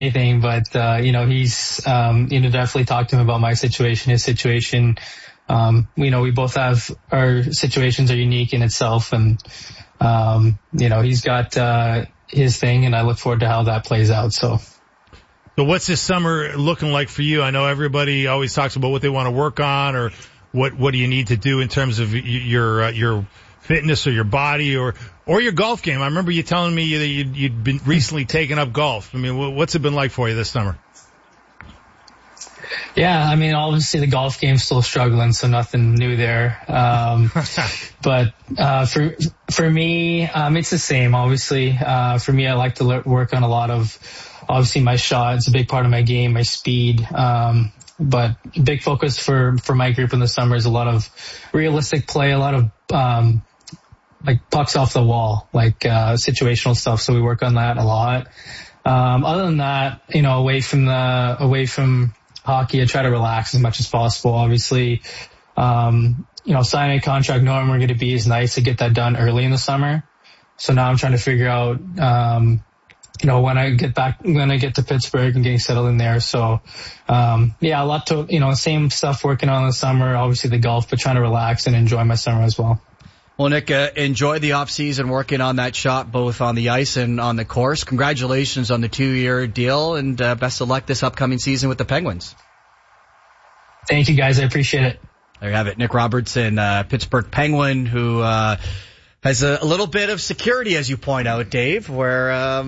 anything, but he's definitely talked to him about my situation, his situation. We both have, our situations are unique in itself, and he's got his thing, and I look forward to how that plays out. So what's this summer looking like for you? I know everybody always talks about what they want to work on, or what do you need to do in terms of your fitness or your body or your golf game. I remember you telling me that you'd been recently taking up golf. I mean, what's it been like for you this summer? Yeah, I mean, obviously the golf game's still struggling, so nothing new there. But for me, it's the same. Obviously, for me, I like to work on a lot of, obviously my shot. It's a big part of my game, my speed. But big focus for my group in the summer is a lot of realistic play, a lot of like pucks off the wall, like situational stuff. So we work on that a lot. Other than that, away from hockey, I try to relax as much as possible. Obviously, signing a contract, knowing we're going to be, is nice to get that done early in the summer. So now I'm trying to figure out, when I get to Pittsburgh and getting settled in there. So, a lot to, same stuff working on in the summer, obviously the golf, but trying to relax and enjoy my summer as well. Well, Nick, enjoy the off-season working on that shot, both on the ice and on the course. Congratulations on the 2-year deal, and best of luck this upcoming season with the Penguins. Thank you, guys. I appreciate it. There you have it. Nick Robertson, Pittsburgh Penguin, who has a little bit of security, as you point out, Dave, where,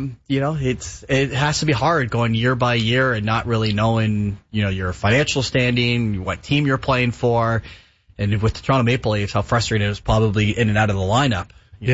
it has to be hard going year by year and not really knowing, your financial standing, what team you're playing for. And with the Toronto Maple Leafs, how frustrating it was probably in and out of the lineup.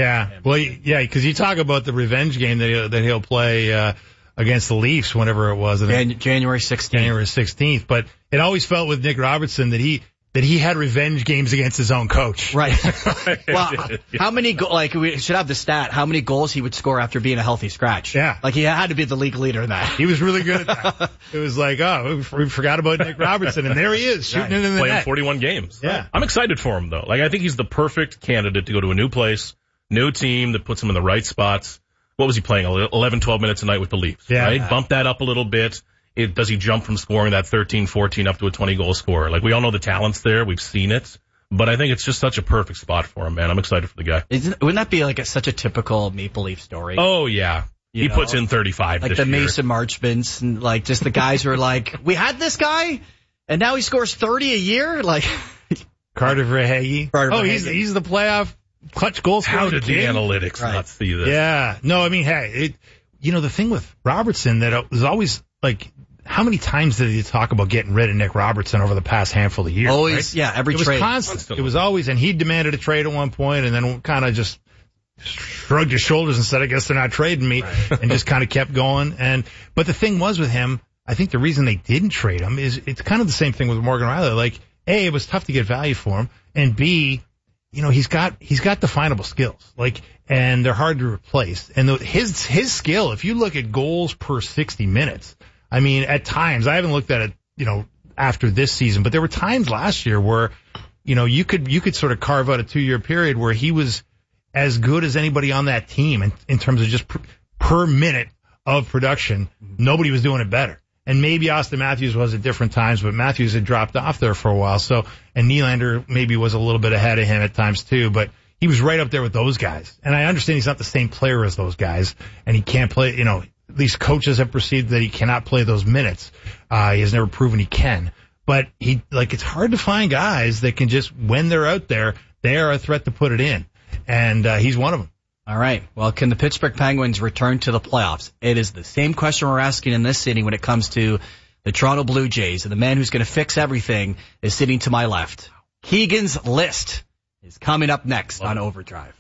Because you talk about the revenge game that he'll play against the Leafs whenever it was. January 16th. January 16th. But it always felt with Nick Robertson that he had revenge games against his own coach. Right. Well, how many we should have the stat, how many goals he would score after being a healthy scratch. Yeah. Like he had to be the league leader in that. He was really good at that. It was like, we forgot about Nick Robertson, and there he is, shooting it in the net. Playing 41 games. Yeah. I'm excited for him, though. Like, I think he's the perfect candidate to go to a new place, new team that puts him in the right spots. What was he playing? 11, 12 minutes a night with the Leafs, right? Bump that up a little bit. Does he jump from scoring that 13, 14 up to a 20-goal scorer? Like, we all know the talent's there. We've seen it. But I think it's just such a perfect spot for him, man. I'm excited for the guy. Wouldn't that be like such a typical Maple Leaf story? Oh, yeah. He puts in 35 like this the year. Mason Marchments, and like just the guys who are like, we had this guy, and now he scores 30 a year? Like Carter Verhaeghe. He's the playoff clutch goal scorer. How did the analytics not see this? Yeah. No, I mean, hey, the thing with Robertson that was always like, how many times did he talk about getting rid of Nick Robertson over the past handful of years? Always, right? yeah, every trade. It was constant. It was always, and he demanded a trade at one point and then kind of just shrugged his shoulders and said, I guess they're not trading me, and just kind of kept going. But the thing was with him, I think the reason they didn't trade him is it's kind of the same thing with Morgan Rielly. Like, A, it was tough to get value for him, and B, he's got definable skills. Like, and they're hard to replace. And his skill, if you look at goals per 60 minutes, I mean, at times, I haven't looked at it, after this season, but there were times last year where, you could sort of carve out a 2-year period where he was as good as anybody on that team in terms of just per minute of production. Nobody was doing it better. And maybe Austin Matthews was at different times, but Matthews had dropped off there for a while. So, and Nylander maybe was a little bit ahead of him at times too, but he was right up there with those guys. And I understand he's not the same player as those guys, and he can't play, at least coaches have perceived that he cannot play those minutes. He has never proven he can. But it's hard to find guys that can just, when they're out there, they are a threat to put it in. And he's one of them. All right. Well, can the Pittsburgh Penguins return to the playoffs? It is the same question we're asking in this city when it comes to the Toronto Blue Jays. And the man who's going to fix everything is sitting to my left. Keegan's List is coming up next on Overdrive.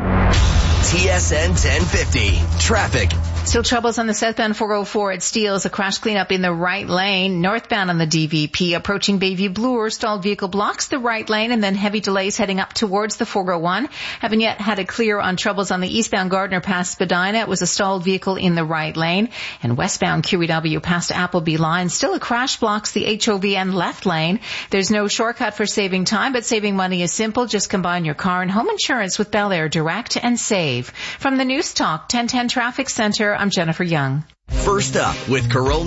TSN 1050. Traffic. Still troubles on the southbound 404 at Steeles. A crash cleanup in the right lane. Northbound on the DVP approaching Bayview Bloor. Stalled vehicle blocks the right lane, and then heavy delays heading up towards the 401. Haven't yet had a clear on troubles on the eastbound Gardner past Spadina. It was a stalled vehicle in the right lane. And westbound QEW past Appleby line. Still a crash blocks the HOVN left lane. There's no shortcut for saving time, but saving money is simple. Just combine your car and home insurance with Bel Air Direct and save. From the News Talk 1010 Traffic Center, I'm Jennifer Young. First up with Corolla